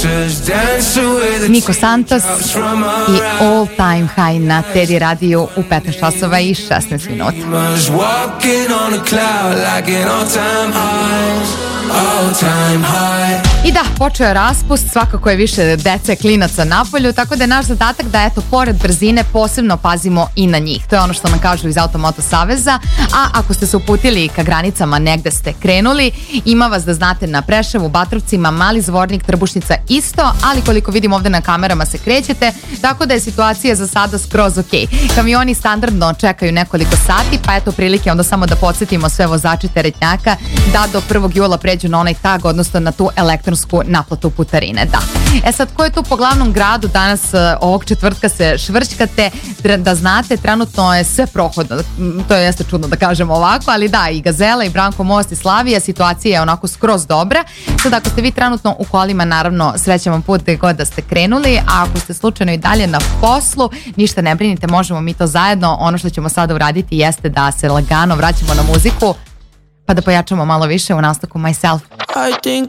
Niko Santos i All Time High na Teddy radiju u 15 časova i 16 minuta. I da, počeo je raspust, svakako je više dece, klinaca napolju, tako da je naš zadatak da, eto, pored brzine posebno pazimo i na njih. To je ono što nam kažu iz Automoto Saveza, a ako ste se uputili ka granicama, negde ste krenuli, ima vas da znate na Preševu, Batrovcima, Mali Zvornik, Trbušnica isto, ali koliko vidim ovde na kamerama se krećete, tako da je situacija za sada skroz ok. Kamioni standardno čekaju nekoliko sati, pa eto prilike onda samo da podsjetimo sve vozače teretnjaka da do 1. jula pređu na onaj tag, odnosno na tu elektronsku naplatu putarine. Da. E sad, ko je tu po glavnom gradu danas, ovog četvrtka se švrćkate, da znate, trenutno je sve prohodno, to jeste čudno da kažem ovako, ali da, i Gazela, i Branko Most, i Slavija, situacija je onako skroz dobra. Sad, ako ste vi trenutno u kolima, naravno, srećan vam put gde god da ste krenuli, a ako ste slučajno i dalje na poslu, ništa ne brinite, možemo mi to zajedno. Ono što ćemo sada uraditi jeste da se lagano vraćamo na muziku, pa da pojačamo malo više u nastavku Myself. I think